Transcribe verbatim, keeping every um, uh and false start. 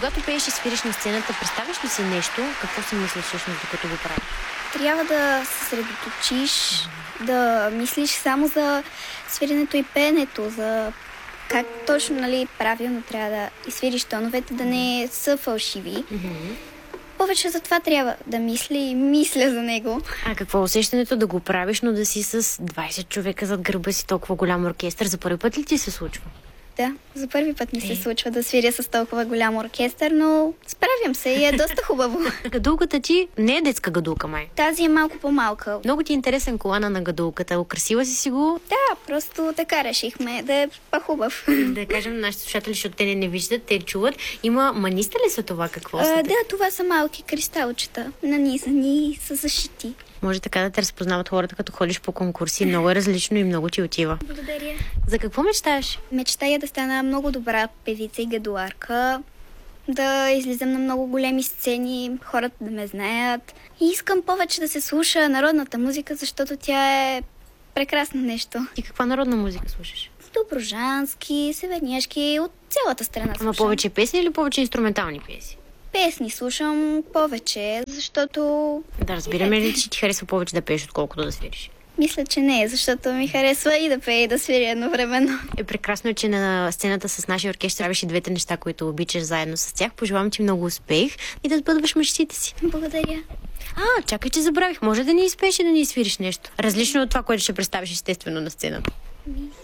Когато пееш и свириш на сцената, представяш ли си нещо? Какво си мислиш всъщност, докато го правиш? Трябва да се съсредоточиш, да мислиш само за свиренето и пеенето, за как точно, нали, правилно трябва да изсвириш тоновете, да не са фалшиви. Mm-hmm. Повече за това трябва да мисля и мисля за него. А какво е усещането да го правиш, но да си с двайсет човека зад гърба си, толкова голям оркестър? За първи път ли ти се случва? Да, за първи път ми се случва да свиря с толкова голям оркестър, но справям се и е доста хубаво. Гадулката ти не е детска гадулка, май. Тази е малко по-малка. Много ти е интересен колана на гадулката. Украсила си си го? Да, просто така решихме да е по-хубав. Да кажем на нашите слушатели, защото те не, не виждат, те чуват. Има маниста ли са това? Какво са? А, да, това са малки кристалчета, нанизани и са защити. Може така да те разпознават хората, като ходиш по конкурси. Много е различно и много ти отива. Благодаря. За какво мечтаеш? Мечтая да стана много добра певица и гадуларка, да излизам на много големи сцени, хората да ме знаят. И искам повече да се слуша народната музика, защото тя е прекрасно нещо. И каква народна музика слушаш? Доброжански, северняшки, от цялата страна слушам. Ама повече песни или повече инструментални песни? Песни слушам повече, защото... Да, разбираме ли, че ти харесва повече да пееш, отколкото да свириш? Мисля, че не, защото ми харесва и да пея, и да свиря едновременно. Е прекрасно, че на сцената с нашия оркестър правиш и двете неща, които обичаш заедно с тях. Пожелавам ти много успех и да сбъдваш мечтите си. Благодаря. А, чакай, че забравих. Може да ни изпееш и да ни свириш нещо. Различно от това, което ще представиш естествено на сцената.